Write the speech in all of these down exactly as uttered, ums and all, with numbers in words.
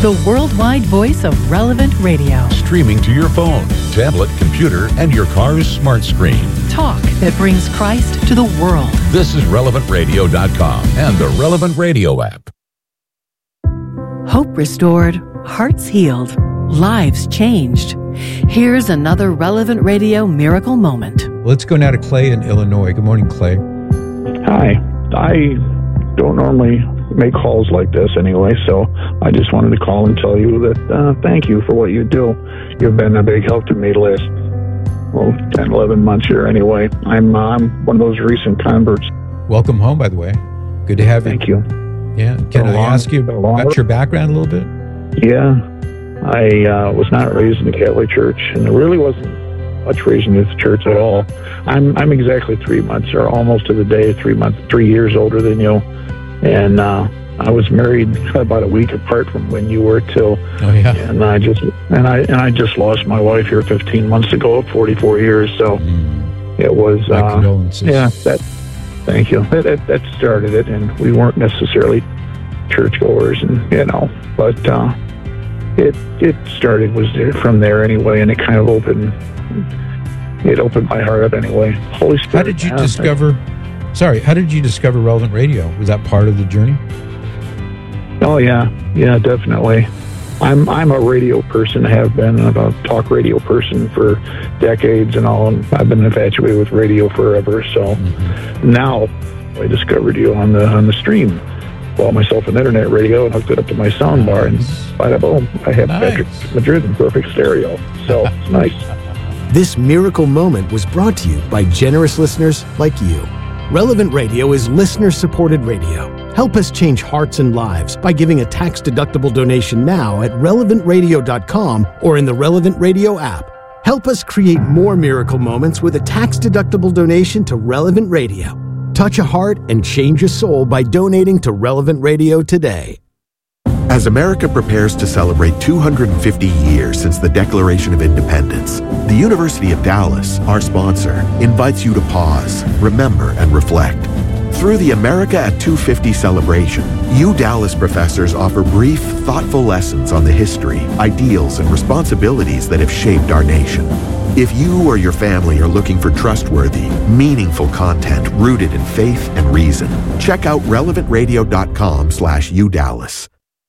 the worldwide voice of Relevant Radio. Streaming to your phone, tablet, computer, and your car's smart screen. Talk that brings Christ to the world. This is relevant radio dot com and the Relevant Radio app. Hope restored, hearts healed, lives changed. Here's another Relevant Radio miracle moment. Let's go now to Clay in Illinois. Good morning, Clay. Hi. I don't normally make calls like this anyway, so I just wanted to call and tell you that uh, thank you for what you do. You've been a big help to me the last, well, ten, eleven months here anyway. I'm, uh, I'm one of those recent converts. Welcome home, by the way. Good to have you. Thank you. Yeah. Can I long, ask you about your background a little bit? Yeah. I uh, was not raised in the Catholic Church, and there really wasn't much raised in the church at all. I'm I'm exactly three months, or almost to the day, three months, three years older than you. And uh, I was married about a week apart from when you were too. Oh yeah. And I just and I and I just lost my wife here fifteen months ago, forty-four years. So mm. it was. My uh, condolences. Yeah. That. Thank you. That, that that started it, and we weren't necessarily churchgoers, and you know, but uh, it it started was from there anyway, and it kind of opened. It opened my heart up anyway. Holy Spirit. How did you discover? Sorry, how did you discover Relevant Radio? Was that part of the journey? Oh yeah, yeah, definitely. I'm I'm a radio person, have been, and I'm a talk radio person for decades and all. And I've been infatuated with radio forever. So mm-hmm. now I discovered you on the on the stream. Bought myself an internet radio and hooked it up to my sound bar, and bada boom, I have nice. Patrick Madrid in perfect stereo. So it's nice. This miracle moment was brought to you by generous listeners like you. Relevant Radio is listener-supported radio. Help us change hearts and lives by giving a tax-deductible donation now at relevant radio dot com or in the Relevant Radio app. Help us create more miracle moments with a tax-deductible donation to Relevant Radio. Touch a heart and change a soul by donating to Relevant Radio today. As America prepares to celebrate two hundred fifty years since the Declaration of Independence, the University of Dallas, our sponsor, invites you to pause, remember, and reflect. Through the America at two fifty celebration, U Dallas professors offer brief, thoughtful lessons on the history, ideals, and responsibilities that have shaped our nation. If you or your family are looking for trustworthy, meaningful content rooted in faith and reason, check out relevant radio dot com slash U Dallas.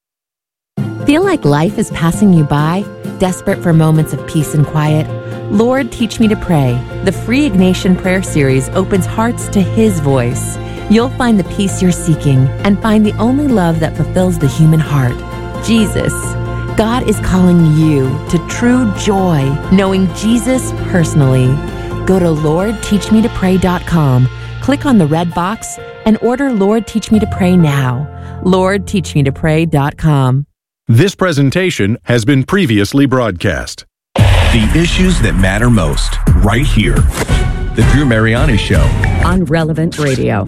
Feel like life is passing you by? Desperate for moments of peace and quiet? Lord, Teach Me to Pray. The free Ignatian Prayer Series opens hearts to His voice. You'll find the peace you're seeking and find the only love that fulfills the human heart, Jesus. God is calling you to true joy, knowing Jesus personally. Go to lord teach me to pray dot com, click on the red box, and order Lord Teach Me to Pray now. lord teach me to pray dot com. This presentation has been previously broadcast. The issues that matter most, right here. The Drew Mariani Show on Relevant Radio.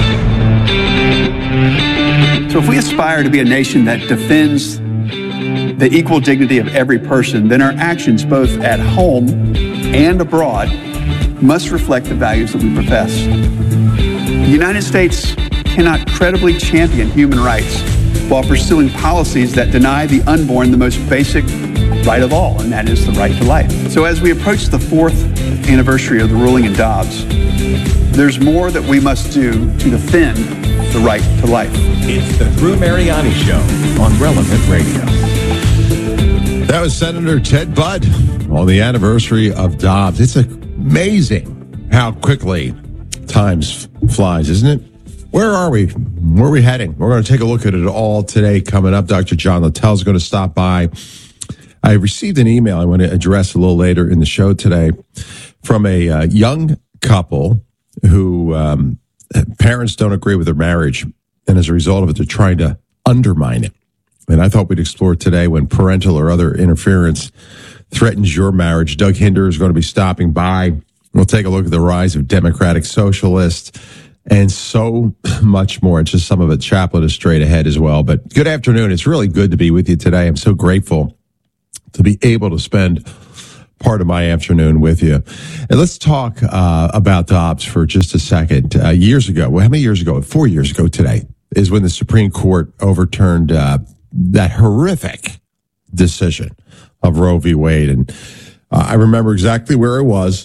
So if we aspire to be a nation that defends the equal dignity of every person, then our actions both at home and abroad must reflect the values that we profess. The United States cannot credibly champion human rights while pursuing policies that deny the unborn the most basic right of all, and that is the right to life. So as we approach the fourth anniversary of the ruling in Dobbs, there's more that we must do to defend the right to life. It's the Drew Mariani Show on Relevant Radio. That was Senator Ted Budd on the anniversary of Dobbs. It's amazing how quickly time flies, isn't it? Where are we? Where are we heading? We're going to take a look at it all today. Coming up, Doctor John Littell is going to stop by. I received an email I want to address a little later in the show today from a uh, young couple who um, parents don't agree with their marriage, and as a result of it, they're trying to undermine it. And I thought we'd explore today when parental or other interference threatens your marriage. Doug Hinder is going to be stopping by. We'll take a look at the rise of democratic socialists and so much more. It's just some of it. Chaplain is straight ahead as well. But good afternoon. It's really good to be with you today. I'm so grateful to be able to spend part of my afternoon with you. And let's talk uh, about Dobbs for just a second. Uh, years ago, well, how many years ago? Four years ago today is when the Supreme Court overturned uh, that horrific decision of Roe v. Wade. And uh, I remember exactly where I was.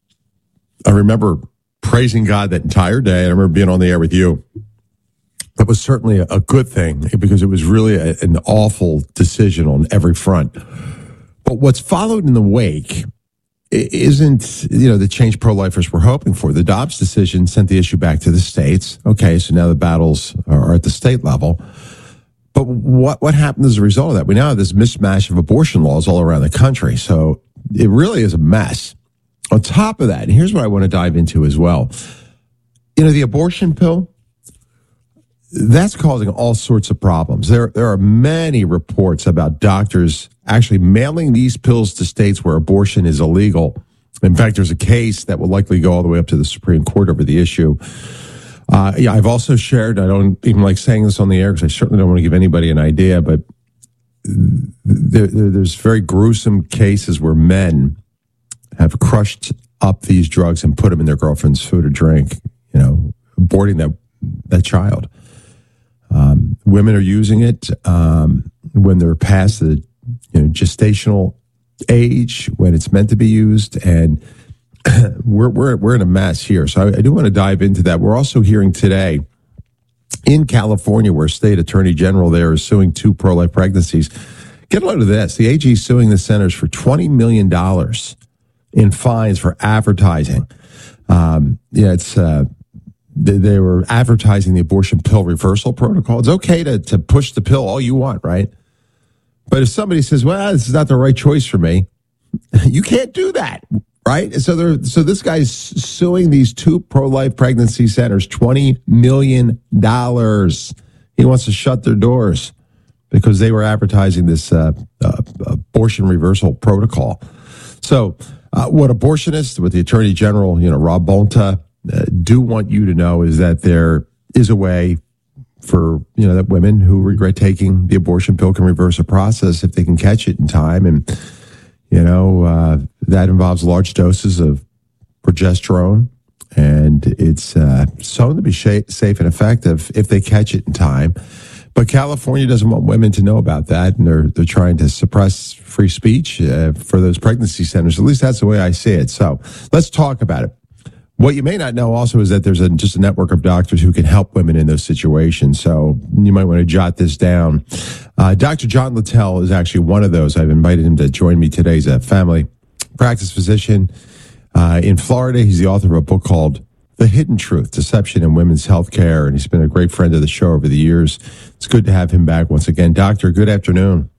I remember praising God that entire day. I remember being on the air with you. That was certainly a, a good thing because it was really a, an awful decision on every front. But what's followed in the wake isn't, you know, the change pro-lifers were hoping for. The Dobbs decision sent the issue back to the states. Okay, so now the battles are at the state level. But what what happened as a result of that? We now have this mismatch of abortion laws all around the country. So it really is a mess. On top of that, and here's what I want to dive into as well. You know, the abortion pill, that's causing all sorts of problems. There, there are many reports about doctors actually mailing these pills to states where abortion is illegal. In fact, there's a case that will likely go all the way up to the Supreme Court over the issue. Uh, yeah, I've also shared, I don't even like saying this on the air because I certainly don't want to give anybody an idea, but there, there, there's very gruesome cases where men have crushed up these drugs and put them in their girlfriend's food or drink, you know, aborting that, that child. Um, women are using it um, when they're past the you know, gestational age, when it's meant to be used, and we're we're we're in a mess here. So I, I do want to dive into that. We're also hearing today in California, where state attorney general there is suing two pro-life pregnancies. Get a load of this: the A G is suing the centers for twenty million dollars in fines for advertising. Um, yeah, it's. Uh, They were advertising the abortion pill reversal protocol. It's okay to, to push the pill all you want, right? But if somebody says, well, this is not the right choice for me, you can't do that, right? So they're, so this guy's suing these two pro-life pregnancy centers twenty million dollars. He wants to shut their doors because they were advertising this uh, uh, abortion reversal protocol. So uh, what abortionists, what the Attorney General, you know, Rob Bonta, Uh, do want you to know is that there is a way for, you know, that women who regret taking the abortion pill can reverse a process if they can catch it in time. And, you know, uh, that involves large doses of progesterone, and it's uh, shown to be sh- safe and effective if they catch it in time. But California doesn't want women to know about that, and they're they're trying to suppress free speech uh, for those pregnancy centers. At least that's the way I see it. So let's talk about it. What you may not know also is that there's a, just a network of doctors who can help women in those situations. So you might want to jot this down. Uh, Doctor John Littell is actually one of those. I've invited him to join me today. He's a family practice physician uh, in Florida. He's the author of a book called The Hidden Truth, Deception in Women's Healthcare, and he's been a great friend of the show over the years. It's good to have him back once again. Doctor, good afternoon.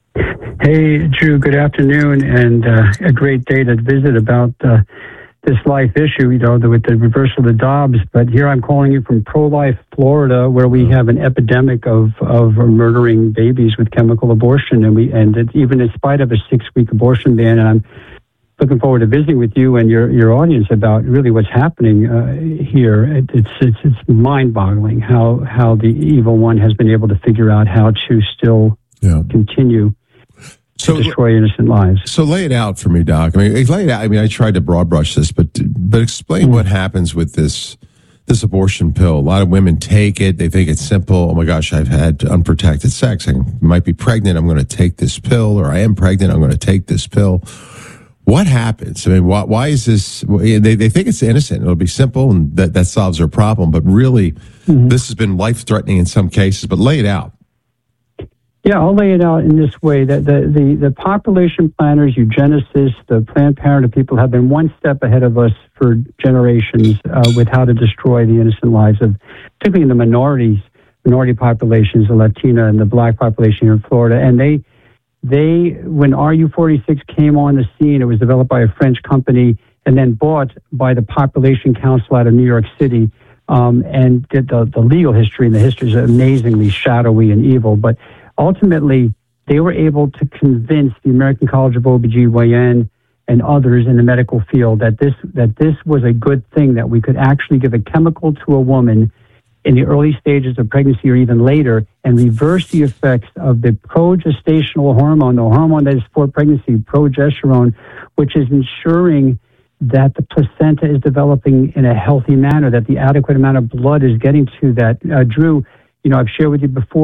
Hey, Drew, good afternoon, and uh, a great day to visit about uh, this life issue, you know, the, with the reversal of the Dobbs. But here I'm calling you from pro-life Florida, where we have an epidemic of, of murdering babies with chemical abortion. And we, and it, even in spite of a six-week abortion ban, and I'm looking forward to visiting with you and your, your audience about really what's happening uh, here. It, it's, it's, it's mind-boggling how, how the evil one has been able to figure out how to still yeah. continue So, to destroy innocent lives. So lay it out for me, Doc. I mean, lay it out. I mean, I tried to broad brush this, but but explain mm-hmm. what happens with this this abortion pill. A lot of women take it. They think it's simple. Oh my gosh, I've had unprotected sex. I might be pregnant. I'm going to take this pill, or I am pregnant. I'm going to take this pill. What happens? I mean, why, why is this? They they think it's innocent. It'll be simple, and that that solves their problem. But really, mm-hmm. this has been life threatening in some cases. But lay it out. Yeah, I'll lay it out in this way, that the, the, the population planners, eugenicists, the Planned Parenthood people have been one step ahead of us for generations uh, with how to destroy the innocent lives of, particularly in the minorities, minority populations, the Latina and the black population here in Florida. And they, they when R U forty-six came on the scene, it was developed by a French company and then bought by the Population Council out of New York City. Um, and the, the legal history and the history is amazingly shadowy and evil, but ultimately, they were able to convince the American College of O B G Y N and others in the medical field that this that this was a good thing, that we could actually give a chemical to a woman in the early stages of pregnancy or even later and reverse the effects of the progestational hormone, the hormone that is for pregnancy, progesterone, which is ensuring that the placenta is developing in a healthy manner, that the adequate amount of blood is getting to that. Uh, Drew, you know, I've shared with you before,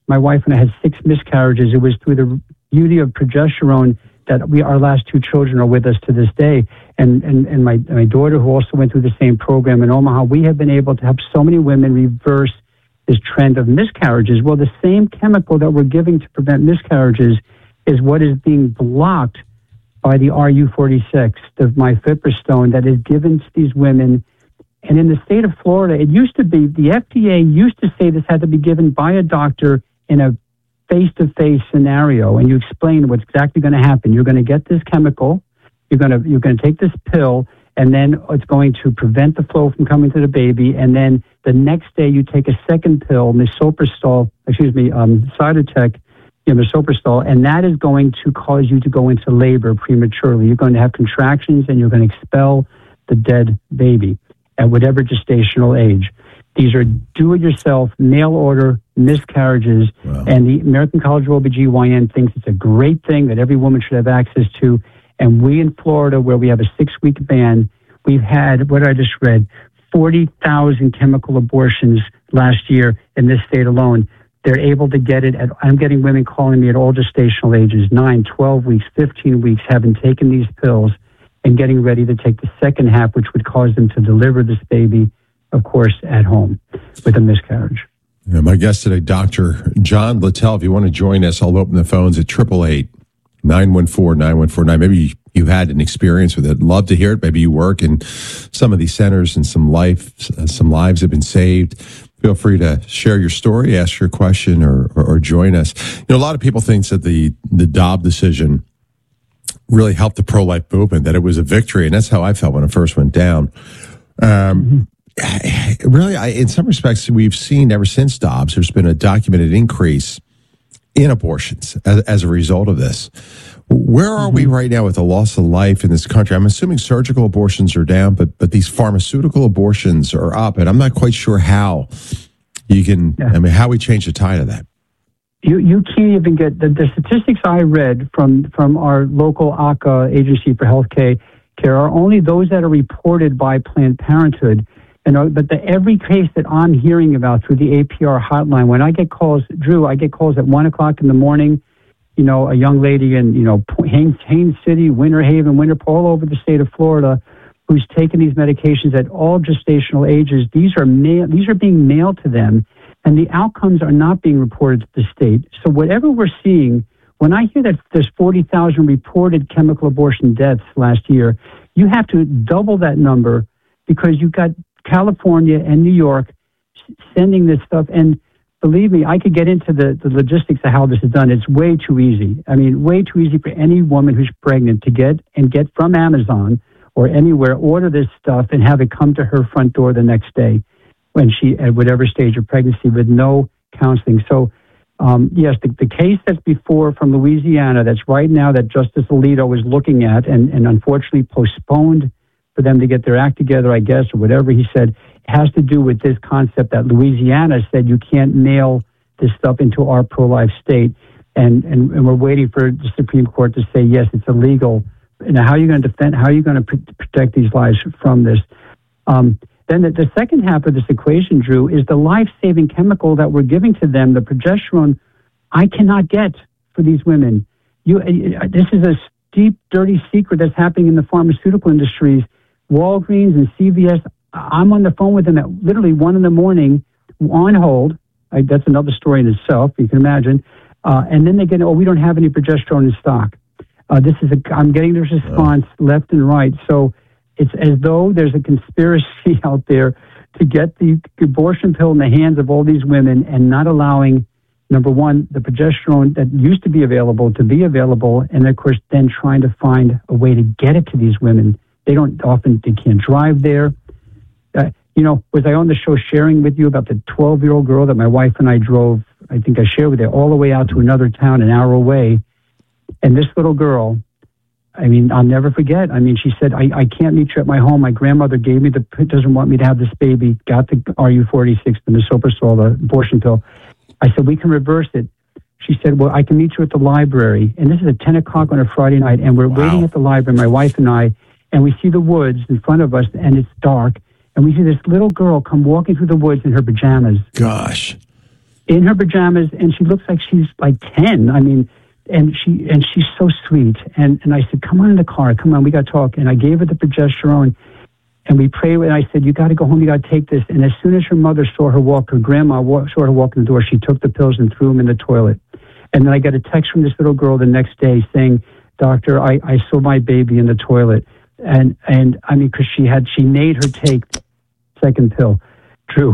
my wife and I had six miscarriages. It was through the beauty of progesterone that we, our last two children are with us to this day. And, and, and my, my daughter, who also went through the same program in Omaha, we have been able to help so many women reverse this trend of miscarriages. Well, the same chemical that we're giving to prevent miscarriages is what is being blocked by the R U forty-six, the mifepristone, that is given to these women. And in the state of Florida, it used to be, the F D A used to say this had to be given by a doctor in a face-to-face scenario, and you explain what's exactly going to happen. You're going to get this chemical, you're going to you're going to take this pill, and then it's going to prevent the flow from coming to the baby. And then the next day, you take a second pill, misoprostol, excuse me, um, Cytotec, you know, misoprostol, and that is going to cause you to go into labor prematurely. You're going to have contractions, and you're going to expel the dead baby at whatever gestational age. These are do-it-yourself, mail-order miscarriages, wow. And the American College of O B G Y N thinks it's a great thing that every woman should have access to. And we in Florida, where we have a six-week ban, we've had, what I just read, forty thousand chemical abortions last year in this state alone. They're able to get it at, I'm getting women calling me at all gestational ages, nine, twelve weeks, fifteen weeks, having taken these pills and getting ready to take the second half, which would cause them to deliver this baby, of course, at home with a miscarriage. Yeah, my guest today, Doctor John Littell. If you want to join us, I'll open the phones at eight eight eight, nine one four, nine one four nine. Maybe you've had an experience with it. Love to hear it. Maybe you work in some of these centers and some life, uh, some lives have been saved. Feel free to share your story, ask your question, or, or, or join us. You know, a lot of people think that the, the Dobbs decision really helped the pro-life movement, that it was a victory, and that's how I felt when it first went down. Um, mm-hmm. Really, I, in some respects, we've seen ever since Dobbs, there's been a documented increase in abortions as, as a result of this. Where are mm-hmm. we right now with the loss of life in this country? I'm assuming surgical abortions are down, but but these pharmaceutical abortions are up, and I'm not quite sure how you can, yeah. I mean, how we change the tide of that. You you can't even get, the, the statistics I read from, from our local A C A, Agency for Health Care, are only those that are reported by Planned Parenthood. You know, but the, every case that I'm hearing about through the A P R hotline, when I get calls, Drew, I get calls at one o'clock in the morning. You know, a young lady in, you know, Haines, Haines City, Winter Haven, Winter, all over the state of Florida, who's taken these medications at all gestational ages. These are mail, these are being mailed to them, and the outcomes are not being reported to the state. So whatever we're seeing, when I hear that there's forty thousand reported chemical abortion deaths last year, you have to double that number, because you've got California and New York sending this stuff. And believe me, I could get into the, the logistics of how this is done. It's way too easy. I mean, way too easy for any woman who's pregnant to get and get from Amazon or anywhere, order this stuff and have it come to her front door the next day when she, at whatever stage of pregnancy, with no counseling. So, um, yes, the, the case that's before from Louisiana, that's right now that Justice Alito is looking at and, and unfortunately postponed for them to get their act together, I guess, or whatever he said, has to do with this concept that Louisiana said you can't mail this stuff into our pro-life state. And, and, and we're waiting for the Supreme Court to say, yes, it's illegal. Now, how are you going to defend, how are you going to pr- protect these lives from this? Um, then the, the second half of this equation, Drew, is the life-saving chemical that we're giving to them, the progesterone, I cannot get for these women. You, uh, this is a deep, dirty secret that's happening in the pharmaceutical industries. Walgreens and C V S, I'm on the phone with them at literally one in the morning on hold. I, that's another story in itself, you can imagine. Uh, and then they get, oh, we don't have any progesterone in stock. Uh, this is a, I'm getting this response oh. left and right. So it's as though there's a conspiracy out there to get the abortion pill in the hands of all these women and not allowing, number one, the progesterone that used to be available to be available. And of course, then trying to find a way to get it to these women. They don't often, they can't drive there. Uh, you know, was I on the show sharing with you about the twelve-year-old girl that my wife and I drove, I think I shared with you, all the way out to another town an hour away. And this little girl, I mean, I'll never forget. I mean, she said, I, I can't meet you at my home. My grandmother gave me the, doesn't want me to have this baby, got the R U forty-six, the misoprostol, the abortion pill. I said, we can reverse it. She said, well, I can meet you at the library. And this is at ten o'clock on a Friday night. And we're wow. waiting at the library, my wife and I, and we see the woods in front of us, and it's dark. And we see this little girl come walking through the woods in her pajamas. Gosh. in her pajamas, and she looks like she's like ten. I mean, and she and she's so sweet. And and I said, come on in the car, come on, we got to talk. And I gave her the progesterone, and we prayed. And I said, you got to go home, you got to take this. And as soon as her mother saw her walk, her grandma walk, saw her walk in the door, she took the pills and threw them in the toilet. And then I got a text from this little girl the next day saying, Doctor, I, I saw my baby in the toilet. And, and I mean, because she had, she made her take the second pill. True.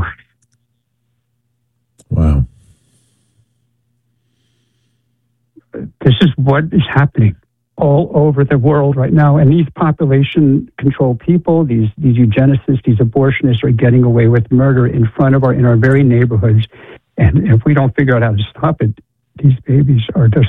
Wow. This is what is happening all over the world right now. And these population control people, these, these eugenicists, these abortionists are getting away with murder in front of our, in our very neighborhoods. And if we don't figure out how to stop it, these babies are just...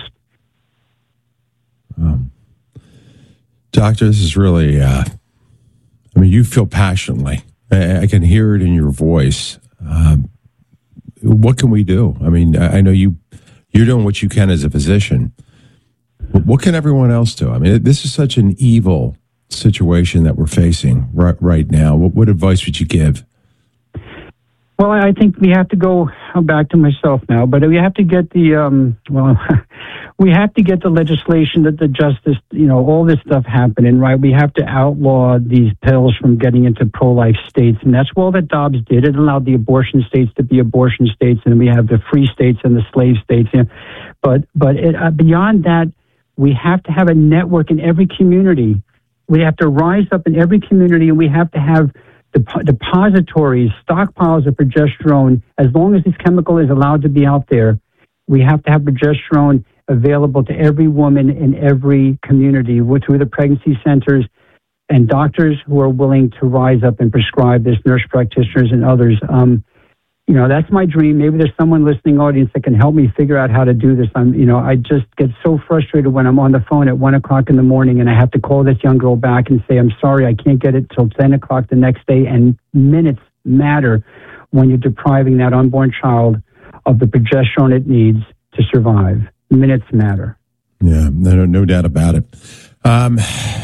Um, doctor, this is really, uh, I mean, you feel passionately. I, I can hear it in your voice. Um, what can we do? I mean, I, I know you, you're doing what you can as a physician. But what can everyone else do? I mean, this is such an evil situation that we're facing right, right now. What, what advice would you give? Well, I think we have to go back to myself now, but we have to get the, um, well, we have to get the legislation that the justice, you know, all this stuff happening, right? We have to outlaw these pills from getting into pro-life states. And that's all that Dobbs did. It allowed the abortion states to be abortion states, and we have the free states and the slave states. You know? But, but it, uh, beyond that, we have to have a network in every community. We have to rise up in every community, and we have to have Dep- depositories, stockpiles of progesterone. As long as this chemical is allowed to be out there, we have to have progesterone available to every woman in every community through the pregnancy centers and doctors who are willing to rise up and prescribe this, nurse practitioners and others. Um, you know, that's my dream. Maybe there's someone listening audience that can help me figure out how to do this. I'm, you know, I just get so frustrated when I'm on the phone at one o'clock in the morning and I have to call this young girl back and say, I'm sorry, I can't get it till ten o'clock the next day. And minutes matter when you're depriving that unborn child of the progesterone it needs to survive. Minutes matter. Yeah, no, no doubt about it. Um,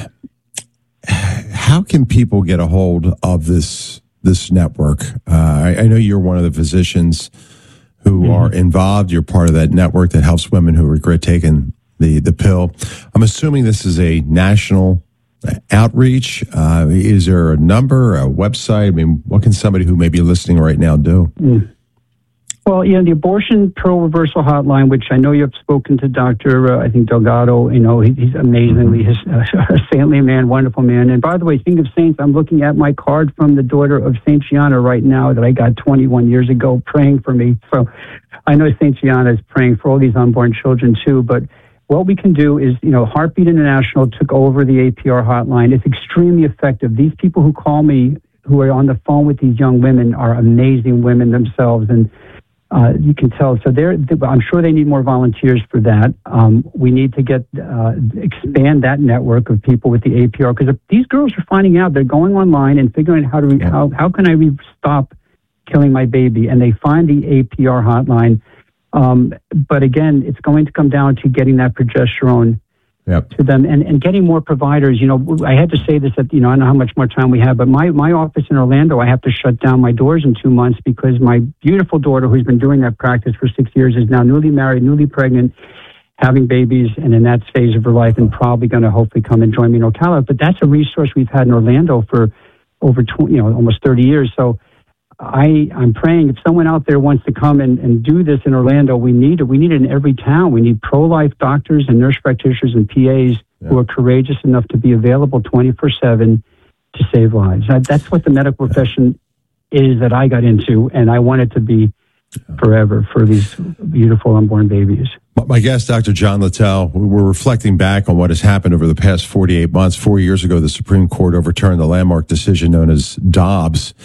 how can people get a hold of this this network? Uh, I, I know you're one of the physicians who mm-hmm. are involved. You're part of that network that helps women who regret taking the, the pill. I'm assuming this is a national outreach. Uh, is there a number, a website? I mean, what can somebody who may be listening right now do? Mm. Well, yeah, the abortion pill reversal hotline, which I know you have spoken to Doctor Uh, I think Delgado. You know, he, he's amazingly his, uh, a saintly man, wonderful man. And by the way, speaking of saints, I'm looking at my card from the daughter of Saint Gianna right now that I got twenty-one years ago, praying for me. So I know Saint Gianna is praying for all these unborn children too. But what we can do is, you know, Heartbeat International took over the A P R hotline. It's extremely effective. These people who call me, who are on the phone with these young women, are amazing women themselves, and Uh, you can tell. So they're, I'm sure they need more volunteers for that. Um, we need to get uh, expand that network of people with the A P R, because these girls are finding out, they're going online and figuring out how to re- how how can I re- stop killing my baby, and they find the A P R hotline. Um, but again, it's going to come down to getting that progesterone Yep. to them and, and getting more providers. You know, I had to say this at, you know, I don't know how much more time we have, but my, my office in Orlando, I have to shut down my doors in two months because my beautiful daughter, who's been doing that practice for six years, is now newly married, newly pregnant, having babies, and in that phase of her life, and probably going to hopefully come and join me in Ocala. But that's a resource we've had in Orlando for over twenty, you know, almost thirty years. So I, I'm praying if someone out there wants to come and, and do this in Orlando, we need it. We need it in every town. We need pro-life doctors and nurse practitioners and P As yeah. who are courageous enough to be available twenty-four seven to save lives. That, that's what the medical profession is that I got into, and I want it to be forever for these beautiful unborn babies. My guest, Doctor John Littell, we're reflecting back on what has happened over the past forty-eight months. Four years ago, the Supreme Court overturned the landmark decision known as Dobbs.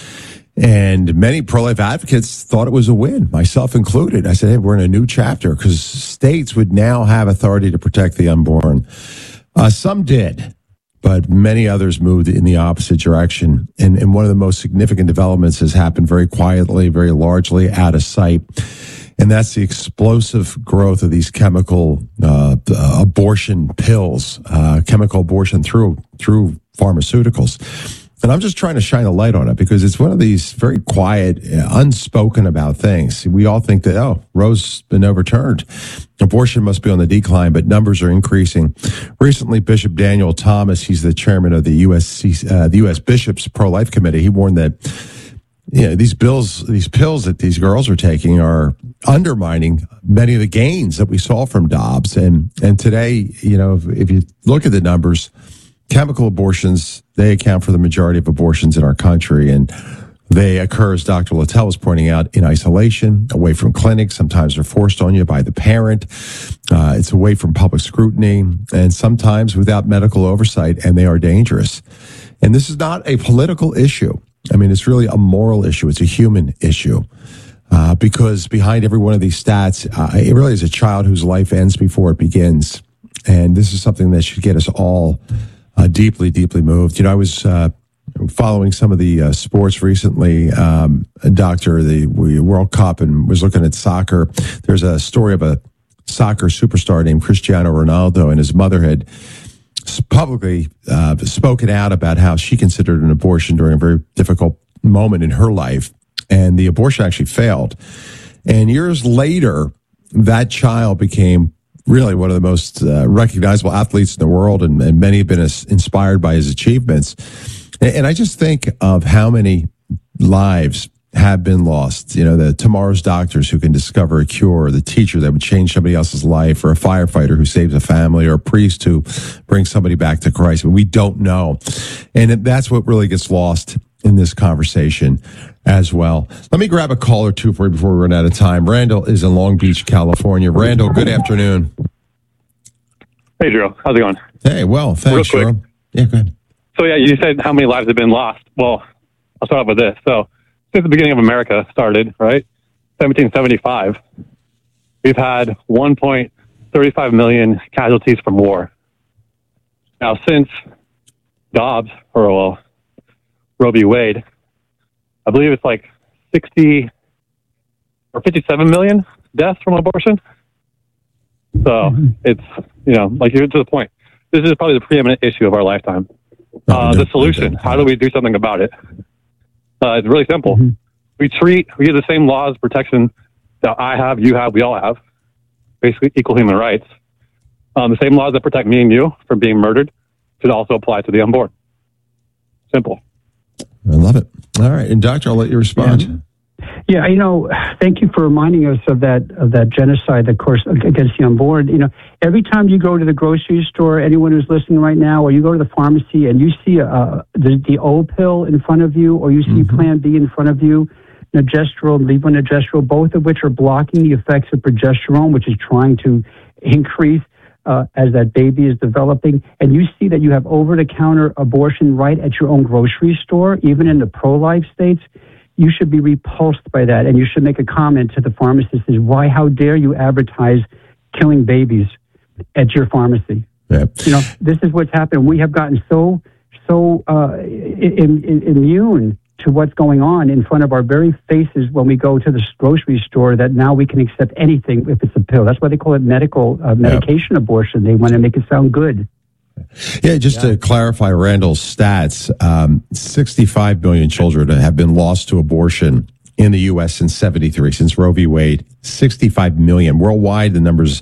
And many pro-life advocates thought it was a win, myself included. I said, hey, we're in a new chapter because states would now have authority to protect the unborn. Uh, some did, but many others moved in the opposite direction. And, and one of the most significant developments has happened very quietly, very largely out of sight. And that's the explosive growth of these chemical uh, abortion pills, uh, chemical abortion through through pharmaceuticals. And I'm just trying to shine a light on it because it's one of these very quiet, unspoken about things. We all think that, oh, Roe's been overturned. Abortion must be on the decline, but numbers are increasing. Recently, Bishop Daniel Thomas, he's the chairman of the U S uh, the U S Bishops Pro-Life Committee, he warned that you know, these bills, these pills that these girls are taking are undermining many of the gains that we saw from Dobbs. And and today, you know, if, if you look at the numbers, chemical abortions, they account for the majority of abortions in our country. And they occur, as Doctor Littell was pointing out, in isolation, away from clinics. Sometimes they're forced on you by the parent. Uh, it's away from public scrutiny and sometimes without medical oversight, and they are dangerous. And this is not a political issue. I mean, it's really a moral issue. It's a human issue. Uh, because behind every one of these stats, uh, it really is a child whose life ends before it begins. And this is something that should get us all Uh, deeply, deeply moved. You know, I was uh, following some of the uh, sports recently, um, Doctor, the World Cup, and was looking at soccer. There's a story of a soccer superstar named Cristiano Ronaldo, and his mother had publicly uh, spoken out about how she considered an abortion during a very difficult moment in her life, and the abortion actually failed. And years later, that child became really one of the most uh, recognizable athletes in the world, and, and many have been as inspired by his achievements. And, and I just think of how many lives have been lost. You know, the tomorrow's doctors who can discover a cure, the teacher that would change somebody else's life, or a firefighter who saves a family, or a priest who brings somebody back to Christ. But we don't know. And that's what really gets lost in this conversation as well. Let me grab a call or two for you before we run out of time. Randall is in Long Beach, California. Randall, good afternoon. Hey, Drew. How's it going? Hey, well, thanks, Real quick. Cheryl. Yeah, go ahead. So, yeah, you said how many lives have been lost. Well, I'll start off with this. So, since the beginning of America started, right, seventeen seventy-five, we've had one point three five million casualties from war. Now, since Dobbs, or well, Roe v. Wade, I believe it's like sixty or fifty-seven million deaths from abortion. So mm-hmm. it's, you know, like you're to the point. This is probably the preeminent issue of our lifetime. Uh, the solution, how do we do something about it? Uh, it's really simple. Mm-hmm. We treat, we get the same laws, protection that I have, you have, we all have, basically equal human rights. Um, the same laws that protect me and you from being murdered should also apply to the unborn. Simple. I love it. All right. And Doctor, I'll let you respond. Yeah. Yeah, you know, thank you for reminding us of that of that genocide, of course, against the unborn. You know, every time you go to the grocery store, anyone who's listening right now, or you go to the pharmacy and you see a, the, the O pill in front of you, or you see mm-hmm. Plan B in front of you, progesterone, levonorgestrel, both of which are blocking the effects of progesterone, which is trying to increase uh, as that baby is developing. And you see that you have over-the-counter abortion right at your own grocery store, even in the pro-life states. You should be repulsed by that, and you should make a comment to the pharmacist: "Is why? How dare you advertise killing babies at your pharmacy?" Yeah. You know, this is what's happened. We have gotten so so uh, in, in, immune to what's going on in front of our very faces when we go to the grocery store that now we can accept anything if it's a pill. That's why they call it medical uh, medication yeah. abortion. They want to make it sound good. Yeah, just yeah. to clarify Randall's stats, um, sixty-five million children have been lost to abortion in the U S since seventy-three, since Roe v. Wade. sixty-five million. Worldwide, the number's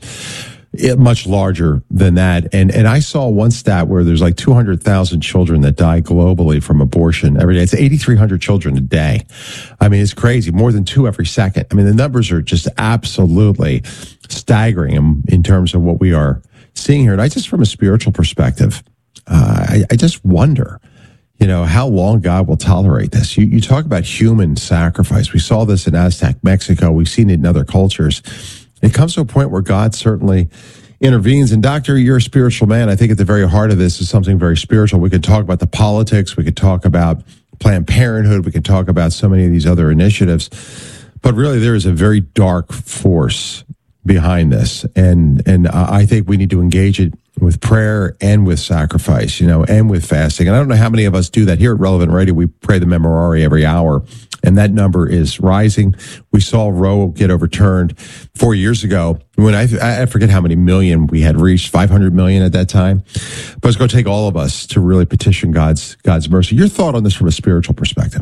much larger than that. And and I saw one stat where there's like two hundred thousand children that die globally from abortion every day. It's eighty-three hundred children a day. I mean, it's crazy. More than two every second. I mean, the numbers are just absolutely staggering in, in terms of what we are seeing here. And I just, from a spiritual perspective, uh, I, I just wonder, you know, how long God will tolerate this. You, you talk about human sacrifice. We saw this in Aztec Mexico. We've seen it in other cultures. It comes to a point where God certainly intervenes. And Doctor, you're a spiritual man. I think at the very heart of this is something very spiritual. We could talk about the politics. We could talk about Planned Parenthood. We could talk about so many of these other initiatives. But really, there is a very dark force behind this. And and I think we need to engage it with prayer and with sacrifice, you know, and with fasting. And I don't know how many of us do that. Here at Relevant Radio, we pray the Memorare every hour, and that number is rising. We saw Roe get overturned four years ago when I, I forget how many million we had reached, five hundred million at that time. But it's going to take all of us to really petition God's God's mercy. Your thought on this from a spiritual perspective?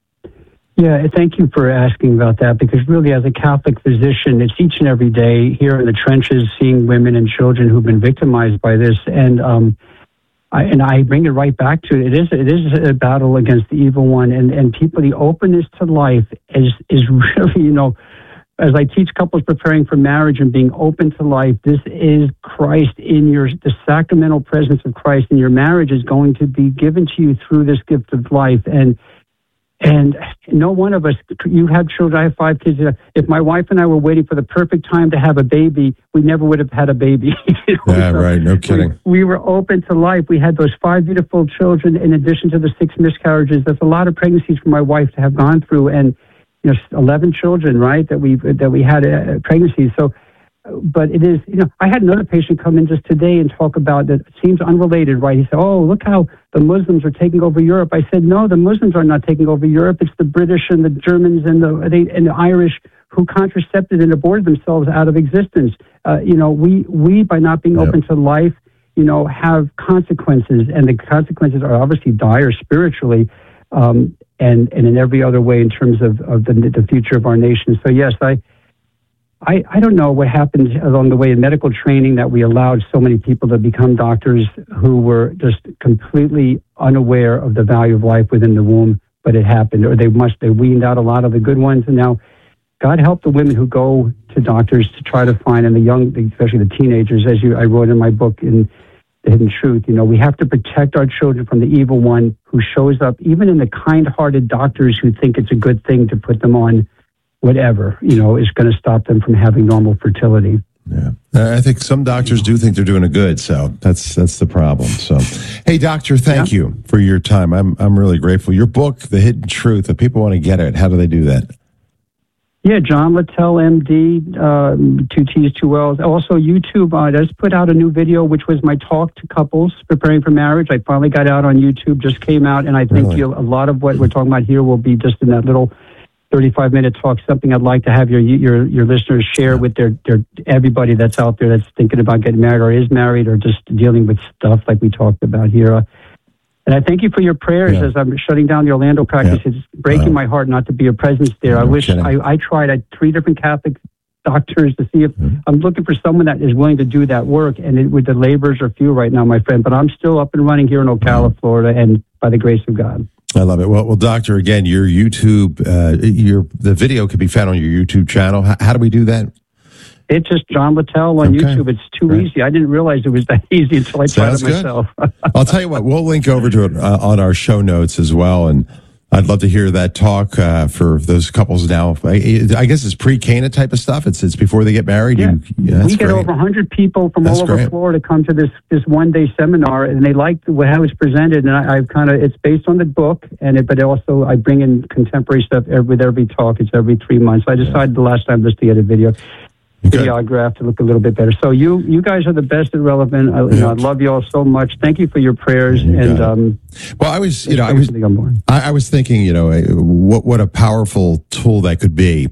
Yeah, thank you for asking about that, because really as a Catholic physician, it's each and every day here in the trenches seeing women and children who've been victimized by this. And um, I, and I bring it right back to it. It is, it is a battle against the evil one. And, and people, the openness to life is, is really, you know, as I teach couples preparing for marriage and being open to life, this is Christ in your, the sacramental presence of Christ in your marriage is going to be given to you through this gift of life. And And no one of us, you have children, I have five kids. If my wife and I were waiting for the perfect time to have a baby, we never would have had a baby. You know? Yeah, so right. No kidding. We, we were open to life. We had those five beautiful children in addition to the six miscarriages. That's a lot of pregnancies for my wife to have gone through, and you know, eleven children, right, that we that we had a, a pregnancy. So, but it is, you know, I had another patient come in just today and talk about that. It seems unrelated, right? He said, "Oh, look how the Muslims are taking over Europe." I said, "No, the Muslims are not taking over Europe. It's the British and the Germans and the they, and the Irish who contracepted and aborted themselves out of existence. Uh, you know, we we by not being yep. open to life, you know, have consequences, and the consequences are obviously dire spiritually, um, and and in every other way in terms of of the the future of our nation. So yes, I." I, I don't know what happened along the way in medical training that we allowed so many people to become doctors who were just completely unaware of the value of life within the womb, but it happened, or they must, they weaned out a lot of the good ones. And now God help the women who go to doctors to try to find, and the young, especially the teenagers, as you, I wrote in my book in The Hidden Truth, you know, we have to protect our children from the evil one who shows up, even in the kind-hearted doctors who think it's a good thing to put them on whatever, you know, is going to stop them from having normal fertility. Yeah. I think some doctors do think they're doing a good, so that's that's the problem. So, hey, doctor, thank yeah. you for your time. I'm I'm really grateful. Your book, The Hidden Truth, if people want to get it, how do they do that? Yeah, John Littell, M D, um, two T's, two L's. Also, YouTube, I just put out a new video, which was my talk to couples preparing for marriage. I finally got out on YouTube, just came out, and I think really? you'll, a lot of what we're talking about here will be just in that little thirty-five minute talk, something I'd like to have your your your listeners share with their, their everybody that's out there that's thinking about getting married or is married or just dealing with stuff like we talked about here. Uh, and I thank you for your prayers yeah. as I'm shutting down the Orlando practice. Yeah. It's breaking wow. my heart not to be a presence there. No I wish I, I tried at three different Catholic doctors to see if mm-hmm. I'm looking for someone that is willing to do that work. And it, with the laborers are few right now, my friend, but I'm still up and running here in Ocala, mm-hmm. Florida, and by the grace of God. I love it. Well, well, doctor, again, your YouTube, uh, your the video can be found on your YouTube channel. How, how do we do that? It's just John Littell on okay. YouTube. It's too right. easy. I didn't realize it was that easy until I Sounds tried it myself. I'll tell you what, we'll link over to it uh, on our show notes as well. And I'd love to hear that talk uh, for those couples now. I, I guess it's pre-Cana type of stuff. It's it's before they get married. Yeah. You, yeah, we get great. over one hundred people from that's all over great. Florida come to this this one day seminar, and they like the, how it's presented. And I, I've kind of it's based on the book, and it, but also I bring in contemporary stuff every, with every talk. It's every three months. I decided yeah. the last time just to get a video. Videograph to look a little bit better. So you you guys are the best at Relevant. I, you know, I love you all so much. Thank you for your prayers. You and um, well, I was you know I was I, I was thinking you know what what a powerful tool that could be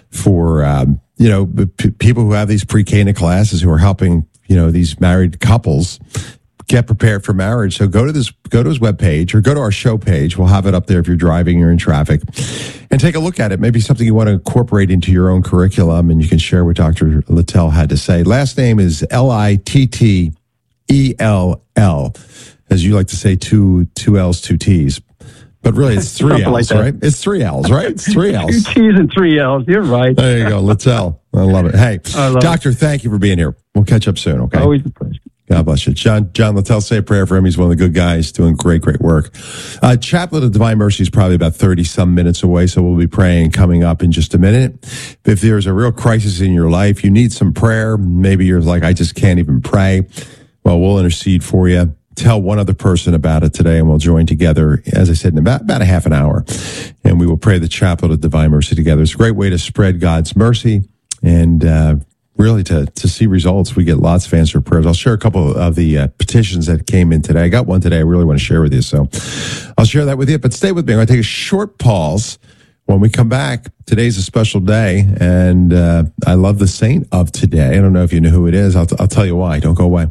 for um, you know p- people who have these pre-Cana classes who are helping you know these married couples get prepared for marriage. So go to this, go to his webpage or go to our show page. We'll have it up there if you're driving or in traffic, and take a look at it. Maybe something you want to incorporate into your own curriculum, and you can share what Doctor Littell had to say. Last name is L I T T E L L, as you like to say, two two L's, two T's. But really, it's three L's, like right? It's three L's, right? It's three L's. Two T's and three L's. You're right. There you go, Littell. I love it. Hey, Doctor, it. thank you for being here. We'll catch up soon, okay? Always a pleasure. God bless you. John, John Littell, say a prayer for him. He's one of the good guys doing great, great work. Uh, Chaplet of Divine Mercy is probably about thirty some minutes away, so we'll be praying coming up in just a minute. If there's a real crisis in your life, you need some prayer, maybe you're like, I just can't even pray. Well, we'll intercede for you. Tell one other person about it today, and we'll join together, as I said, in about, about a half an hour. And we will pray the Chaplet of Divine Mercy together. It's a great way to spread God's mercy and, uh, really to, to see results. We get lots of answered prayers. I'll share a couple of the uh, petitions that came in today. I got one today I really want to share with you, so I'll share that with you. But stay with me. I'm going to take a short pause. When we come back, today's a special day, and uh, I love the saint of today. I don't know if you know who it is. I'll, t- I'll tell you why. Don't go away.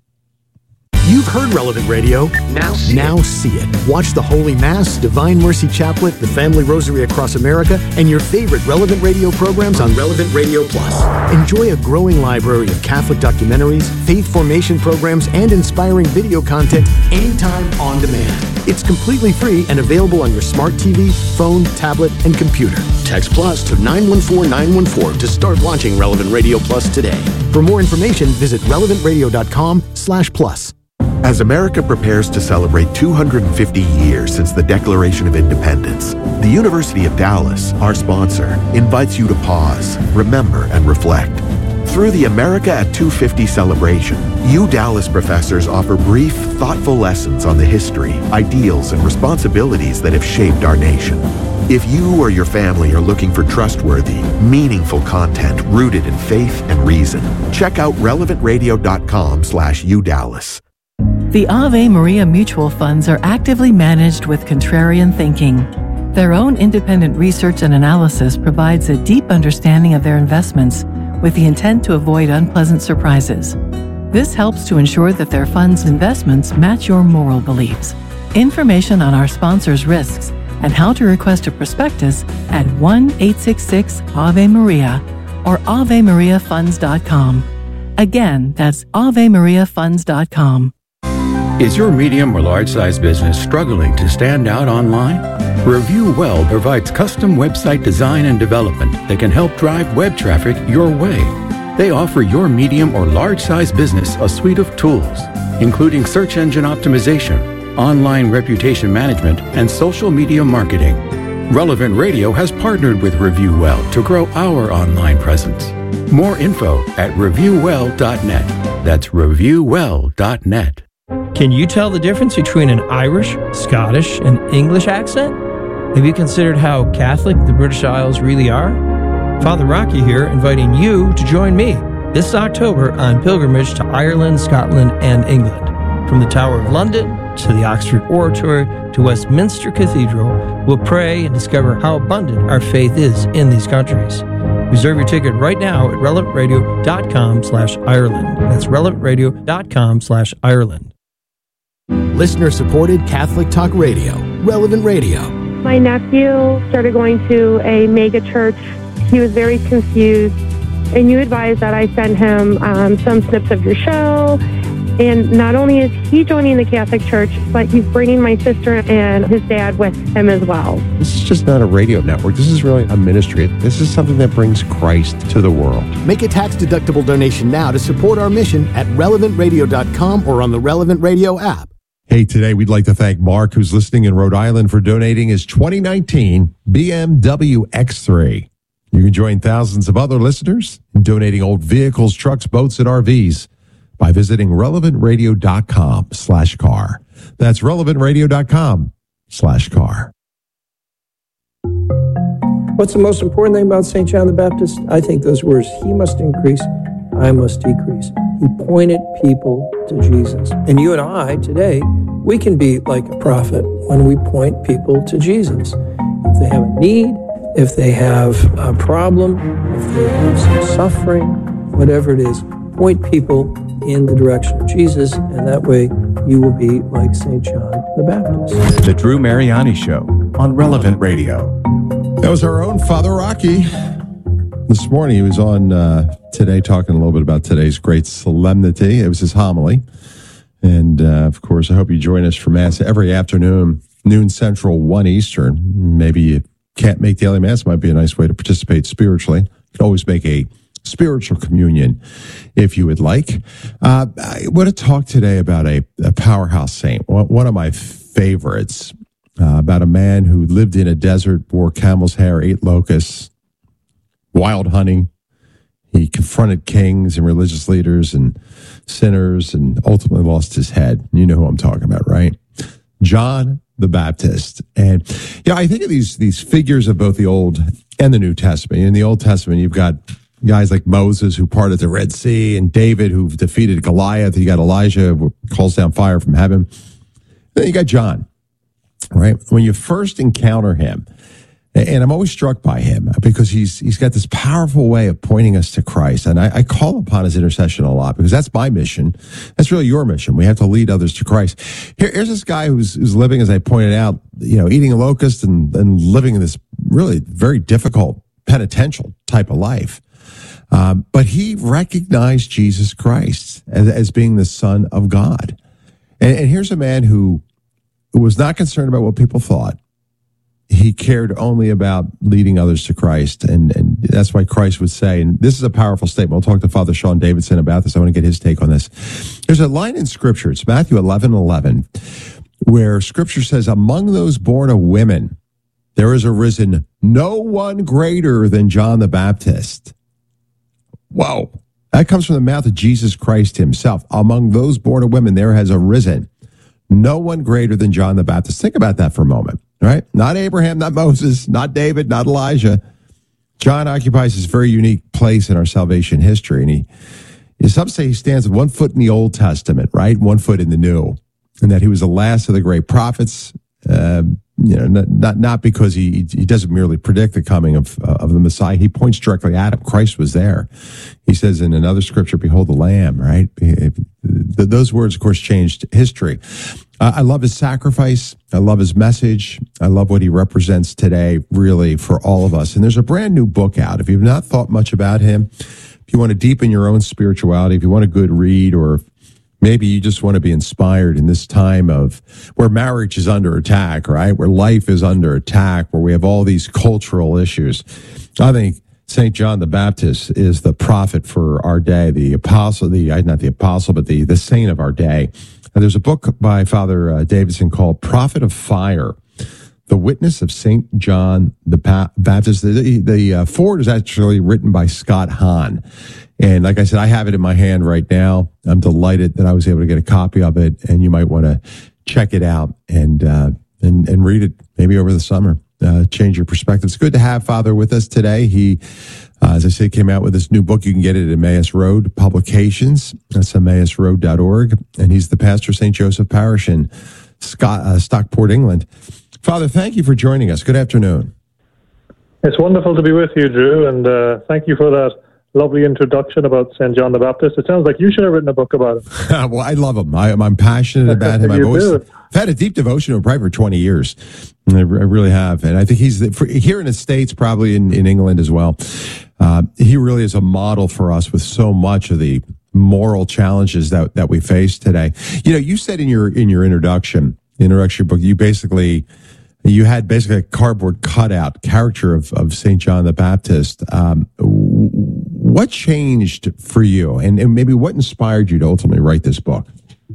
You've heard Relevant Radio. Now see, now it. see it. Watch the Holy Mass, Divine Mercy Chaplet, the Family Rosary Across America, and your favorite Relevant Radio programs on Relevant Radio Plus. Enjoy a growing library of Catholic documentaries, faith formation programs, and inspiring video content anytime on demand. It's completely free and available on your smart T V, phone, tablet, and computer. Text Plus to nine one four nine one four to start launching Relevant Radio Plus today. For more information, visit relevant radio dot com slash plus. As America prepares to celebrate two hundred fifty years since the Declaration of Independence, the University of Dallas, our sponsor, invites you to pause, remember, and reflect. Through the America at two fifty celebration, U Dallas professors offer brief, thoughtful lessons on the history, ideals, and responsibilities that have shaped our nation. If you or your family are looking for trustworthy, meaningful content rooted in faith and reason, check out relevant radio dot com slash U Dallas. The Ave Maria mutual funds are actively managed with contrarian thinking. Their own independent research and analysis provides a deep understanding of their investments with the intent to avoid unpleasant surprises. This helps to ensure that their funds' investments match your moral beliefs. Information on our sponsors' risks and how to request a prospectus at one eight six six Ave Maria or ave maria funds dot com. Again, that's ave maria funds dot com. Is your medium or large size business struggling to stand out online? Review Well provides custom website design and development that can help drive web traffic your way. They offer your medium or large size business a suite of tools, including search engine optimization, online reputation management, and social media marketing. Relevant Radio has partnered with Review Well to grow our online presence. More info at review well dot net. That's review well dot net. Can you tell the difference between an Irish, Scottish, and English accent? Have you considered how Catholic the British Isles really are? Father Rocky here, inviting you to join me this October on pilgrimage to Ireland, Scotland, and England. From the Tower of London to the Oxford Oratory to Westminster Cathedral, we'll pray and discover how abundant our faith is in these countries. Reserve your ticket right now at relevant radio dot com slash Ireland. That's relevant radio dot com slash Ireland. Listener-supported Catholic Talk Radio, Relevant Radio. My nephew started going to a mega church. He was very confused, and you advised that I send him um, some snips of your show. And not only is he joining the Catholic Church, but he's bringing my sister and his dad with him as well. This is just not a radio network. This is really a ministry. This is something that brings Christ to the world. Make a tax-deductible donation now to support our mission at relevant radio dot com or on the Relevant Radio app. Hey, today we'd like to thank Mark, who's listening in Rhode Island, for donating his twenty nineteen B M W X three. You can join thousands of other listeners in donating old vehicles, trucks, boats, and R Vs by visiting relevant radio dot com slash car. That's relevant radio dot com slash car. What's the most important thing about Saint John the Baptist? I think those words, he must increase, I must decrease. He pointed people to Jesus. And you and I today, we can be like a prophet when we point people to Jesus. If they have a need, if they have a problem, if they have some suffering, whatever it is, point people in the direction of Jesus, and that way you will be like Saint John the Baptist. The Drew Mariani Show on Relevant Radio. That was our own Father Rocky. This morning he was on uh, today talking a little bit about today's great solemnity. It was his homily. And, uh, of course, I hope you join us for Mass every afternoon, noon Central, one Eastern. Maybe you can't make daily Mass. Might be a nice way to participate spiritually. You can always make a spiritual communion if you would like. Uh, I want to talk today about a, a powerhouse saint, one of my favorites, uh, about a man who lived in a desert, wore camel's hair, ate locusts, wild hunting. He confronted kings and religious leaders and sinners and ultimately lost his head. You know who I'm talking about, right? John the Baptist. And yeah, I think of these these figures of both the Old and the New Testament. In the Old Testament, you've got guys like Moses who parted the Red Sea, and David who defeated Goliath. You got Elijah who calls down fire from heaven. Then you got John, right? When you first encounter him, and I'm always struck by him because he's he's got this powerful way of pointing us to Christ. And I, I call upon his intercession a lot because that's my mission. That's really your mission. We have to lead others to Christ. Here, here's this guy who's who's living, as I pointed out, you know, eating a locust and, and living in this really very difficult penitential type of life. Um, but he recognized Jesus Christ as, as being the Son of God. And, and here's a man who was not concerned about what people thought. He cared only about leading others to Christ. And, and that's why Christ would say, and this is a powerful statement. We'll talk to Father Sean Davidson about this. I want to get his take on this. There's a line in Scripture. It's Matthew eleven eleven, where Scripture says, among those born of women, there is arisen no one greater than John the Baptist. Whoa. That comes from the mouth of Jesus Christ himself. Among those born of women, there has arisen no one greater than John the Baptist. Think about that for a moment. Right? Not Abraham, not Moses, not David, not Elijah. John occupies this very unique place in our salvation history. And he, some say he stands with one foot in the Old Testament, right? One foot in the New. And that he was the last of the great prophets, uh, you know, not, not, not because he, he doesn't merely predict the coming of, uh, of the Messiah. He points directly at him. Christ was there. He says in another scripture, behold the Lamb, right? Those words, of course, changed history. Uh, I love his sacrifice. I love his message. I love what he represents today, really, for all of us. And there's a brand new book out. If you've not thought much about him, if you want to deepen your own spirituality, if you want a good read, or maybe you just want to be inspired in this time of where marriage is under attack, right? Where life is under attack, where we have all these cultural issues. I think Saint John the Baptist is the prophet for our day, the apostle, the not the apostle, but the, the saint of our day. And there's a book by Father uh, Davidson called Prophet of Fire, The Witness of Saint John the pa- Baptist. The, the uh, foreword is actually written by Scott Hahn. And like I said, I have it in my hand right now. I'm delighted that I was able to get a copy of it, and you might want to check it out and uh, and, and read it maybe over the summer. Uh, change your perspective. It's good to have Father with us today. He, uh, as I said, came out with this new book. You can get it at Emmaus Road Publications. That's emmaus road dot org. And he's the pastor of Saint Joseph Parish in Scott, uh, Stockport, England. Father, thank you for joining us. Good afternoon. It's wonderful to be with you, Drew, and uh, thank you for that lovely introduction about Saint John the Baptist. It sounds like you should have written a book about him. Well, I love him. I, I'm passionate about him. I've always I've had a deep devotion to him probably for twenty years. I, I really have. And I think he's the, for, here in the States, probably in, in England as well. Uh, he really is a model for us with so much of the moral challenges that, that we face today. You know, you said in your in your introduction, introductory book, you basically you had basically a cardboard cutout character of, of Saint John the Baptist. Um, what changed for you, and, and maybe what inspired you to ultimately write this book?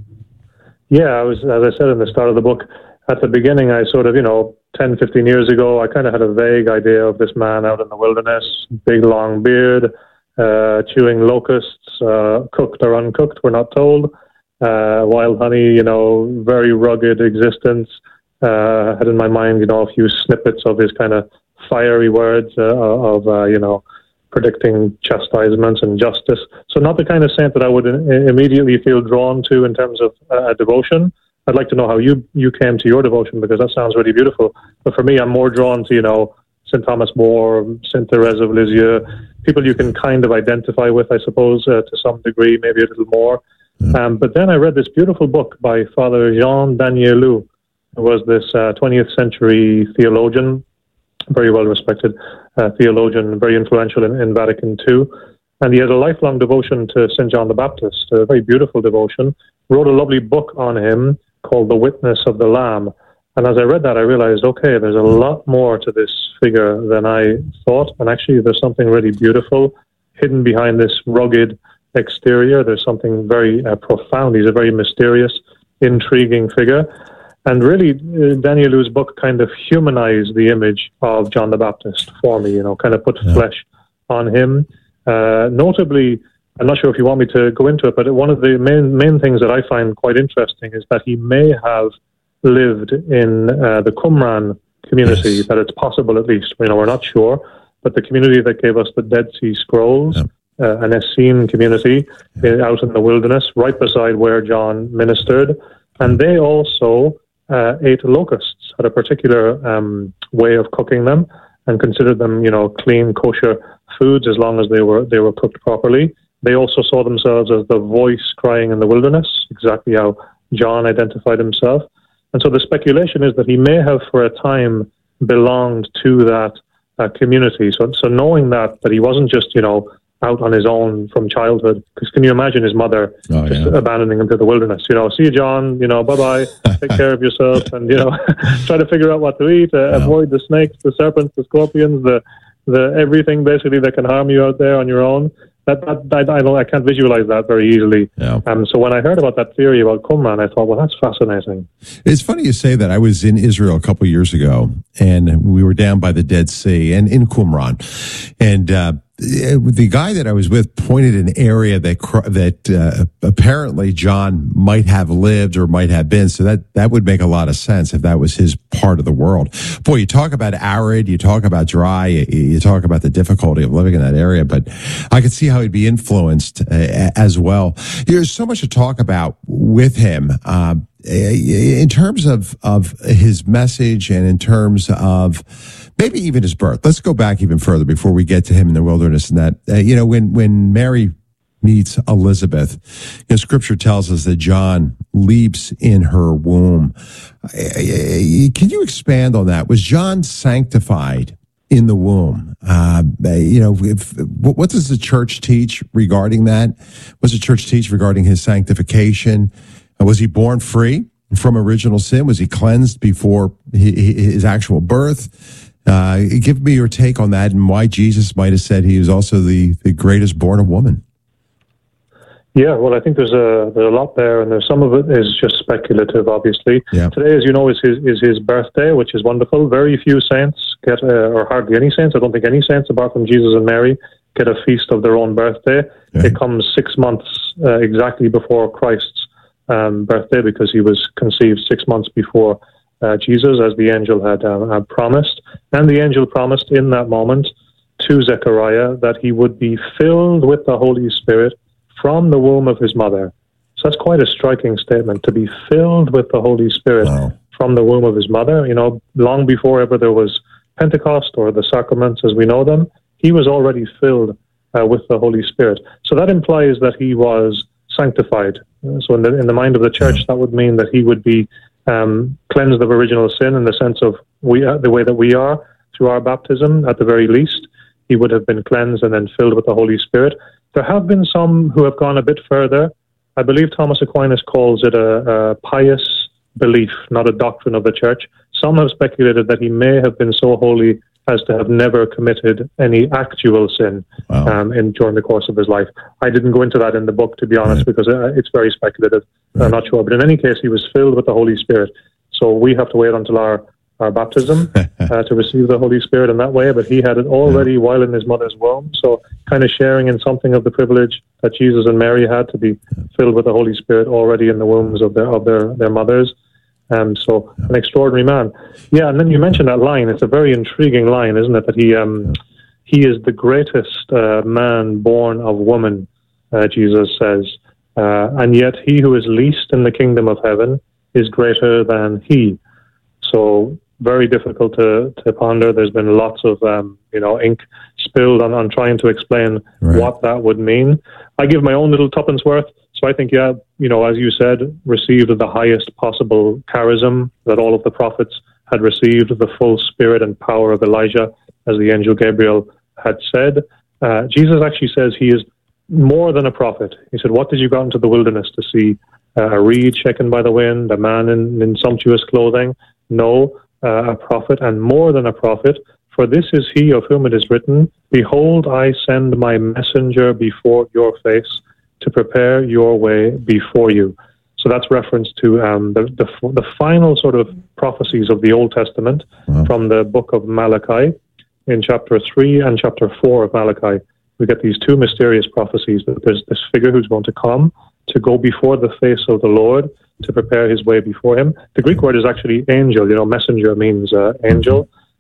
Yeah, I was, as I said in the start of the book, at the beginning, I sort of, you know, ten, fifteen years ago, I kind of had a vague idea of this man out in the wilderness, big long beard, uh, chewing locusts, uh, cooked or uncooked, we're not told, uh, wild honey, you know, very rugged existence. Uh, had in my mind, you know, a few snippets of his kind of fiery words uh, of, uh, you know, predicting chastisements and justice. So not the kind of saint that I would in- immediately feel drawn to in terms of uh, devotion. I'd like to know how you, you came to your devotion, because that sounds really beautiful. But for me, I'm more drawn to, you know, Saint Thomas More, Saint Therese of Lisieux, people you can kind of identify with, I suppose, uh, to some degree, maybe a little more. Mm. Um, but then I read this beautiful book by Father Jean Danielou, who was this uh, twentieth century theologian, very well respected uh, theologian, very influential in, in Vatican Two. And he had a lifelong devotion to Saint John the Baptist, a very beautiful devotion, wrote a lovely book on him called The Witness of the Lamb. And as I read that, I realized, okay, there's a lot more to this figure than I thought. And actually, there's something really beautiful hidden behind this rugged exterior. There's something very uh, profound. He's a very mysterious, intriguing figure. And really, uh, Danielou's book kind of humanized the image of John the Baptist for me, you know, kind of put yeah. flesh on him. Uh, notably, I'm not sure if you want me to go into it, but one of the main main things that I find quite interesting is that he may have lived in uh, the Qumran community, yes. that it's possible at least, you know, we're not sure, but the community that gave us the Dead Sea Scrolls, yeah. uh, an Essene community yeah. in, out in the wilderness, right beside where John ministered. And they also uh, ate locusts, had a particular um, way of cooking them, and considered them, you know, clean, kosher foods as long as they were they were cooked properly. They also saw themselves as the voice crying in the wilderness, exactly how John identified himself. And so the speculation is that he may have, for a time, belonged to that uh, community. So, so knowing that, that he wasn't just, you know, out on his own from childhood, because can you imagine his mother oh, just yeah. abandoning him to the wilderness? You know, see you, John, you know, bye-bye, take care of yourself, and, you know, try to figure out what to eat, uh, yeah. avoid the snakes, the serpents, the scorpions, the, the everything basically that can harm you out there on your own. That, that, I, I, don't, I can't visualize that very easily. Yeah. Um, so when I heard about that theory about Qumran, I thought, well, that's fascinating. It's funny you say that. I was in Israel a couple of years ago, and we were down by the Dead Sea and in Qumran. And uh, the guy that I was with pointed an area that that uh, apparently John might have lived or might have been. So that, that would make a lot of sense if that was his part of the world. Boy, you talk about arid, you talk about dry, you, you talk about the difficulty of living in that area, but I could see how he'd be influenced uh, as well. There's so much to talk about with him. Uh, in terms of, of his message and in terms of maybe even his birth. Let's go back even further before we get to him in the wilderness and that, uh, you know, when, when Mary meets Elizabeth, you know, scripture tells us that John leaps in her womb. Can you expand on that? Was John sanctified in the womb? Uh, you know, if, what does the church teach regarding that? What does the church teach regarding his sanctification? Was he born free from original sin? Was he cleansed before his actual birth? Uh, give me your take on that and why Jesus might have said he was also the, the greatest born of woman. Yeah, well, I think there's a there's a lot there, and there's some of it is just speculative, obviously. Yeah. Today, as you know, is his is his birthday, which is wonderful. Very few saints get, uh, or hardly any saints, I don't think any saints, apart from Jesus and Mary, get a feast of their own birthday. Yeah. It comes six months uh, exactly before Christ's um, birthday, because he was conceived six months before uh, Jesus, as the angel had, um, had promised. And the angel promised in that moment to Zechariah that he would be filled with the Holy Spirit from the womb of his mother. So that's quite a striking statement, to be filled with the Holy Spirit wow. from the womb of his mother. You know, long before ever there was Pentecost or the sacraments as we know them, he was already filled uh, with the Holy Spirit. So that implies that he was sanctified. So in the, in the mind of the church, that would mean that he would be um, cleansed of original sin in the sense of we uh, the way that we are through our baptism, at the very least. He would have been cleansed and then filled with the Holy Spirit. There have been some who have gone a bit further. I believe Thomas Aquinas calls it a, a pious belief, not a doctrine of the church. Some have speculated that he may have been so holy as to have never committed any actual sin wow. um, in during the course of his life. I didn't go into that in the book, to be honest, right. because it's very speculative. Right. I'm not sure. But in any case, he was filled with the Holy Spirit. So we have to wait until our our baptism uh, to receive the Holy Spirit in that way, but he had it already yeah. while in his mother's womb, so kind of sharing in something of the privilege that Jesus and Mary had to be filled with the Holy Spirit already in the wombs of their of their, their mothers. Um, so an extraordinary man. Yeah, and then you mentioned that line. It's a very intriguing line, isn't it, that he um, he is the greatest uh, man born of woman, uh, Jesus says, uh, and yet he who is least in the kingdom of heaven is greater than he. So very difficult to, to ponder. There's been lots of, um, you know, ink spilled on, on trying to explain right. what that would mean. I give my own little tuppence worth. So I think, yeah, you know, as you said, received the highest possible charism that all of the prophets had received, the full spirit and power of Elijah, as the angel Gabriel had said. Uh, Jesus actually says he is more than a prophet. He said, what did you go into the wilderness to see? Uh, a reed shaken by the wind, a man in, in sumptuous clothing? No, uh, a prophet, and more than a prophet, for this is he of whom it is written, behold, I send my messenger before your face to prepare your way before you. So that's reference to um, the, the the final sort of prophecies of the Old Testament wow. from the book of Malachi. In chapter three and chapter four of Malachi, we get these two mysterious prophecies that there's this figure who's going to come to go before the face of the Lord, to prepare his way before him. The Greek word is actually angel. You know, messenger means uh, angel.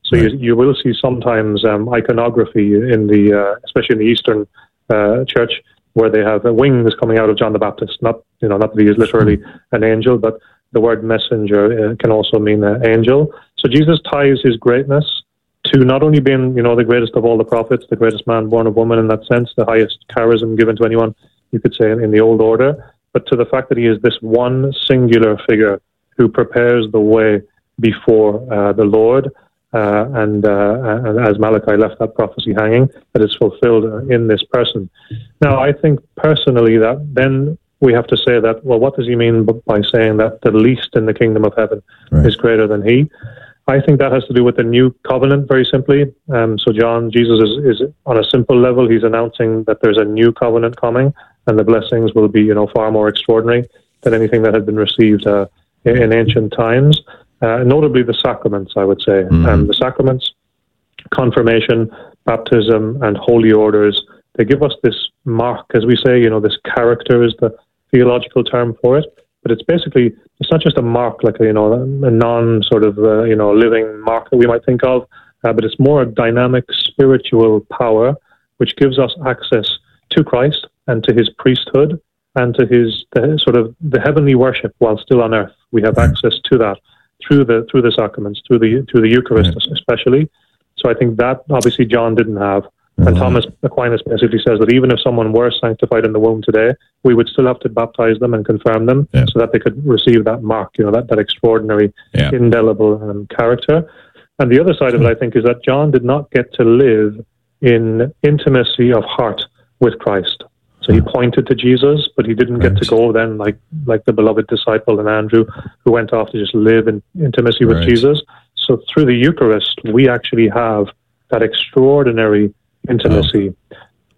So right. you, you will see sometimes um, iconography in the, uh, especially in the Eastern uh, church, where they have uh, wings coming out of John the Baptist. Not, you know, not that he is literally an angel, but the word messenger uh, can also mean uh, angel. So Jesus ties his greatness to not only being, you know, the greatest of all the prophets, the greatest man born of woman in that sense, the highest charism given to anyone, you could say, in, in the old order, but to the fact that he is this one singular figure who prepares the way before uh, the Lord, uh, and, uh, and as Malachi left that prophecy hanging, that is fulfilled uh, in this person. Now, I think personally that then we have to say that, well, what does he mean by saying that the least in the kingdom of heaven right. is greater than he? I think that has to do with the new covenant, very simply. Um, so John, Jesus is, is on a simple level, he's announcing that there's a new covenant coming, and the blessings will be, you know, far more extraordinary than anything that had been received uh, in, in ancient times. Uh, notably the sacraments, I would say. Mm-hmm. Um, the sacraments, confirmation, baptism, and holy orders, they give us this mark, as we say, you know, this character is the theological term for it. But it's basically, it's not just a mark, like, a, you know, a non sort of, uh, you know, living mark that we might think of, uh, but it's more a dynamic spiritual power which gives us access to Christ and to his priesthood and to his the, sort of the heavenly worship while still on earth. We have access to that through the through the sacraments, through the through the Eucharist especially. So I think that obviously John didn't have. And Thomas Aquinas basically says that even if someone were sanctified in the womb today, we would still have to baptize them and confirm them yeah. so that they could receive that mark, you know, that, that extraordinary, yeah. indelible um, character. And the other side of it, I think, is that John did not get to live in intimacy of heart with Christ. So he pointed to Jesus, but he didn't right. get to go then like like the beloved disciple and Andrew, who went off to just live in intimacy with right. Jesus. So through the Eucharist, we actually have that extraordinary intimacy. Oh.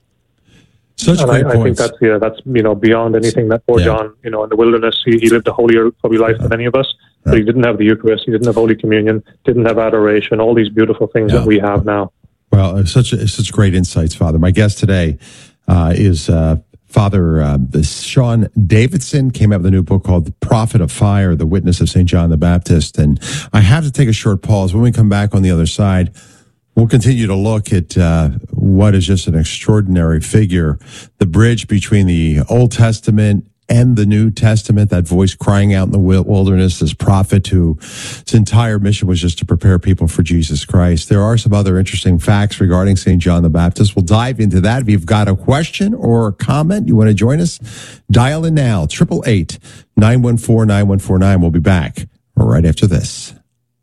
Such and great I, I think that's yeah, that's you know beyond anything that poor yeah. John, you know, in the wilderness, he, he lived a holier probably life yeah. than any of us, right. but he didn't have the Eucharist, he didn't have Holy Communion, didn't have adoration, all these beautiful things yeah. that we have now. Well, such such great insights, Father. My guest today uh, is uh, Father uh, Sean Davidson. Came out with a new book called "The Prophet of Fire: The Witness of Saint John the Baptist." And I have to take a short pause. When we come back on the other side, we'll continue to look at uh, what is just an extraordinary figure, the bridge between the Old Testament and the New Testament, that voice crying out in the wilderness, this prophet whose entire mission was just to prepare people for Jesus Christ. There are some other interesting facts regarding Saint John the Baptist. We'll dive into that. If you've got a question or a comment, you want to join us, dial in now, eight eight eight, nine one four, nine one four nine. We'll be back right after this.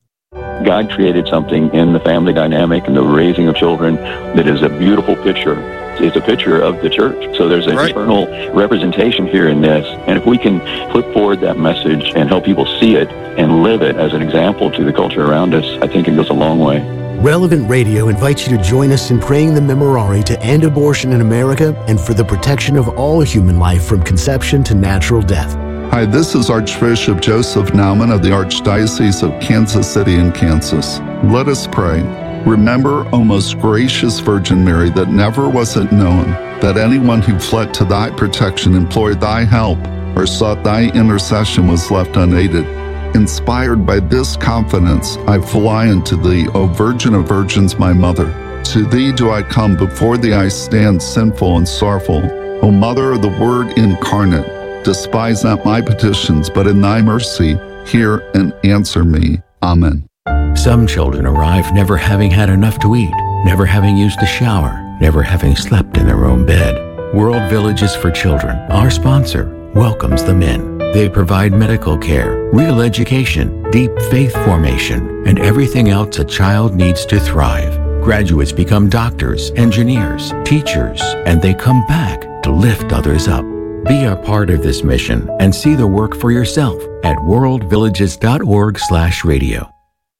God created something in the family dynamic and the raising of children that is a beautiful picture. It's a picture of the church. So there's an right. eternal representation here in this. And if we can put forward that message and help people see it and live it as an example to the culture around us, I think it goes a long way. Relevant Radio invites you to join us in praying the Memorare to end abortion in America and for the protection of all human life from conception to natural death. Hi, this is Archbishop Joseph Naumann of the Archdiocese of Kansas City in Kansas. Let us pray. Remember, O most gracious Virgin Mary, that never was it known that anyone who fled to thy protection, implored thy help, or sought thy intercession was left unaided. Inspired by this confidence, I fly unto thee, O Virgin of Virgins, my Mother. To thee do I come, before thee I stand sinful and sorrowful. O Mother of the Word incarnate, despise not my petitions, but in thy mercy hear and answer me. Amen. Some children arrive never having had enough to eat, never having used a shower, never having slept in their own bed. World Villages for Children, our sponsor, welcomes them in. They provide medical care, real education, deep faith formation, and everything else a child needs to thrive. Graduates become doctors, engineers, teachers, and they come back to lift others up. Be a part of this mission and see the work for yourself at worldvillages.org slash radio.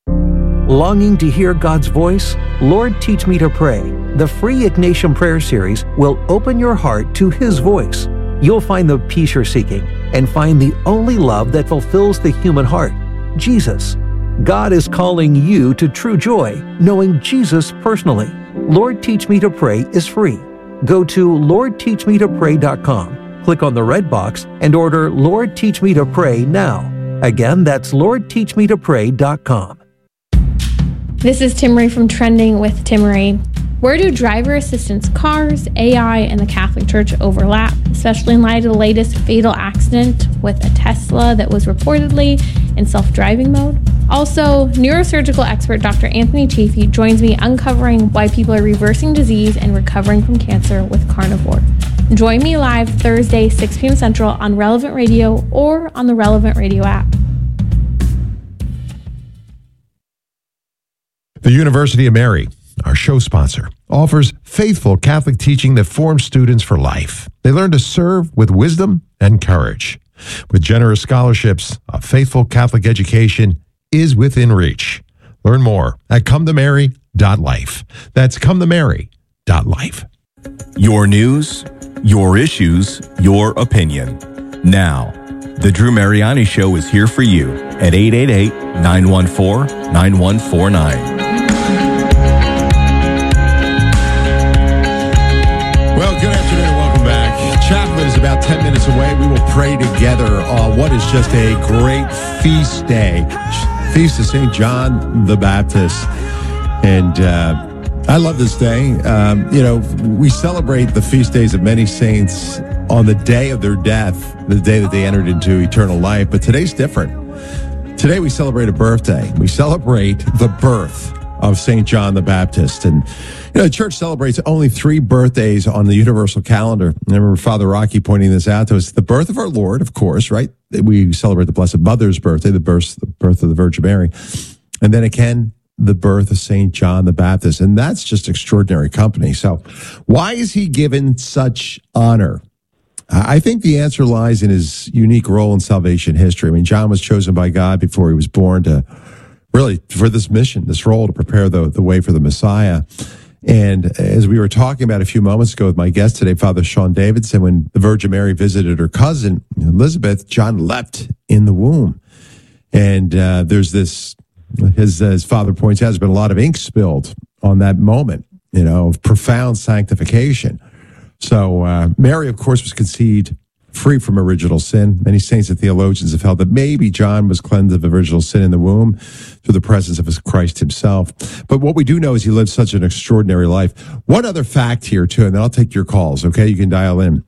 Longing to hear God's voice? Lord, Teach Me to Pray. The free Ignatian Prayer Series will open your heart to His voice. You'll find the peace you're seeking and find the only love that fulfills the human heart, Jesus. God is calling you to true joy, knowing Jesus personally. Lord, Teach Me to Pray is free. Go to lord teach me to pray dot com. Click on the red box and order Lord Teach Me to Pray now. Again, that's lord teach me to pray dot com. This is Timmery from Trending with Timmery. Where do driver assistance cars, A I, and the Catholic Church overlap, especially in light of the latest fatal accident with a Tesla that was reportedly in self-driving mode? Also, neurosurgical expert Doctor Anthony Chafee joins me uncovering why people are reversing disease and recovering from cancer with carnivore. Join me live Thursday, six p.m. Central on Relevant Radio or on the Relevant Radio app. The University of Mary, our show sponsor, offers faithful Catholic teaching that forms students for life. They learn to serve with wisdom and courage. With generous scholarships, a faithful Catholic education is within reach. Learn more at come to mary dot life. That's come to mary dot life. Your news, your issues, your opinion. Now, The Drew Mariani Show is here for you at eight eight eight, nine one four, nine one four nine. Well, good afternoon and welcome back. Chaplet is about ten minutes away. We will pray together on what is just a great feast day. Feast of Saint John the Baptist. And uh, I love this day. Um, you know, we celebrate the feast days of many saints on the day of their death, the day that they entered into eternal life. But today's different. Today we celebrate a birthday. We celebrate the birth of Saint John the Baptist. And, you know, the church celebrates only three birthdays on the universal calendar. I remember Father Rocky pointing this out to us. The birth of our Lord, of course, right? We celebrate the Blessed Mother's birthday, the birth, the birth of the Virgin Mary. And then again, the birth of Saint John the Baptist. And that's just extraordinary company. So why is he given such honor? I think the answer lies in his unique role in salvation history. I mean, John was chosen by God before he was born to really for this mission, this role to prepare the, the way for the Messiah. And as we were talking about a few moments ago with my guest today, Father Sean Davidson, when the Virgin Mary visited her cousin, Elizabeth, John leapt in the womb. And uh, there's this, as, as Father points out, there's been a lot of ink spilled on that moment, you know, of profound sanctification. So uh, Mary, of course, was conceived free from original sin. Many saints and theologians have held that maybe John was cleansed of original sin in the womb through the presence of his Christ himself. But what we do know is he lived such an extraordinary life. One other fact here, too, and then I'll take your calls, okay? You can dial in.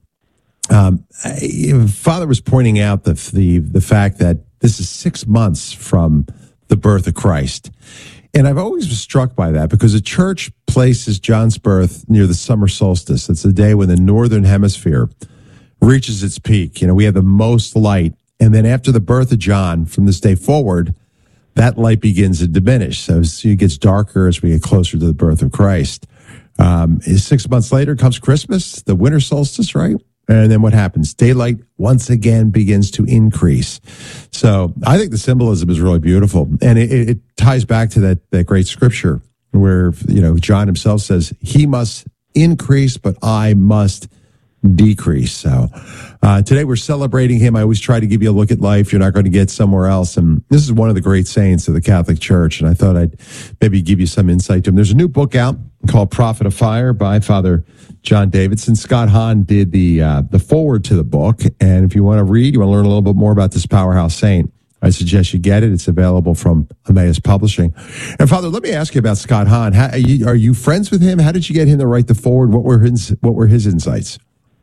Um, Father was pointing out the, the, the fact that this is six months from the birth of Christ. And I've always been struck by that because the church places John's birth near the summer solstice. It's the day when the northern hemisphere reaches its peak. You know, we have the most light. And then after the birth of John, from this day forward, that light begins to diminish. So it gets darker as we get closer to the birth of Christ. Um, six months later comes Christmas, the winter solstice, right? And then what happens? Daylight once again begins to increase. So I think the symbolism is really beautiful. And it, it ties back to that, that great scripture where, you know, John himself says, he must increase, but I must decrease. So uh, today we're celebrating him. I always try to give you a look at life you're not going to get somewhere else. And this is one of the great saints of the Catholic Church. And I thought I'd maybe give you some insight to him. There's a new book out called Prophet of Fire by Father John Davidson. Scott Hahn did the uh, the forward to the book. And if you want to read, you want to learn a little bit more about this powerhouse saint, I suggest you get it. It's available from Emmaus Publishing. And Father, let me ask you about Scott Hahn. How, are, you, are you friends with him? How did you get him to write the forward? What were his, what were his insights?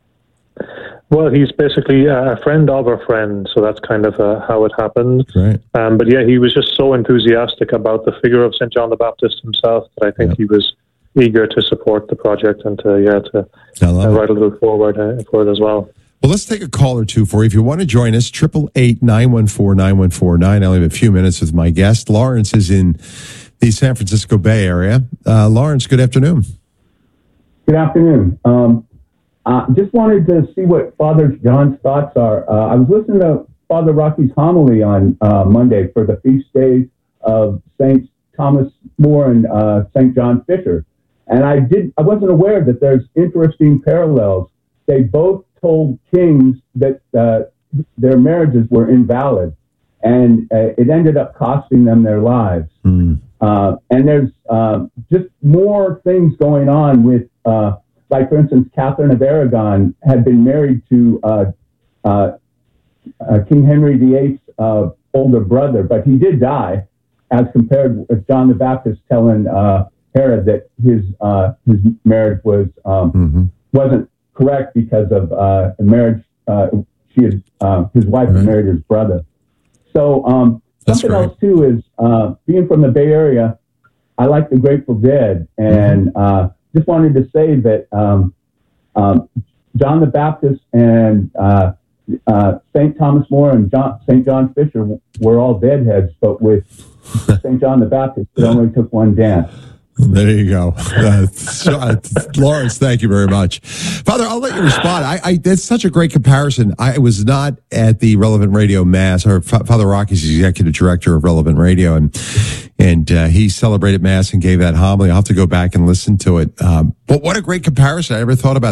Well, he's basically a friend of a friend, so that's kind of uh, how it happened. Right. Um, but yeah, he was just so enthusiastic about the figure of Saint John the Baptist himself that I think yep. he was eager to support the project and to yeah to uh, write a little forward uh, for it as well. Well, let's take a call or two for you. If you want to join us, triple eight nine one four nine one four nine. I only have a few minutes with my guest. Lawrence is in the San Francisco Bay Area. Uh, Lawrence, good afternoon. Good afternoon. Um, Uh, just wanted to see what Father John's thoughts are. Uh, I was listening to Father Rocky's homily on uh, Monday for the feast days of Saints Thomas More and uh, Saint John Fisher, and I did. I wasn't aware that there's interesting parallels. They both told kings that uh, their marriages were invalid, and uh, it ended up costing them their lives. Mm. Uh, and there's uh, just more things going on with. Uh, Like, for instance, Catherine of Aragon had been married to uh, uh, uh, King Henry the Eighth's uh, older brother, but he did die. as compared with John the Baptist telling uh, Herod that his uh, his marriage was um, mm-hmm. wasn't correct because of uh, the marriage. Uh, she had uh, his wife had married his brother. So um, something else too is uh, being from the Bay Area. I like the Grateful Dead, and mm-hmm. uh, just wanted to say that um, um, John the Baptist and uh, uh, Saint Thomas More and John, Saint John Fisher were all deadheads, but with Saint John the Baptist, it only took one dance. There you go. Uh, so, uh, Lawrence, thank you very much. Father, I'll let you respond. I, I, that's such a great comparison. I was not at the Relevant Radio Mass, or F- Father Rocky's the executive director of Relevant Radio, and and uh, he celebrated Mass and gave that homily. I'll have to go back and listen to it. Um, but what a great comparison. I never thought about